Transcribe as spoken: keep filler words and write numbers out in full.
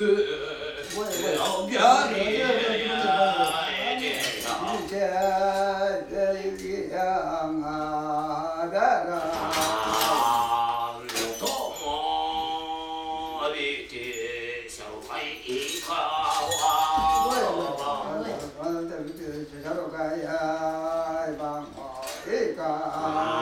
Hãy subscribe cho kênh Ghiền Mì Gõ để không bỏ lỡ những video hấp dẫn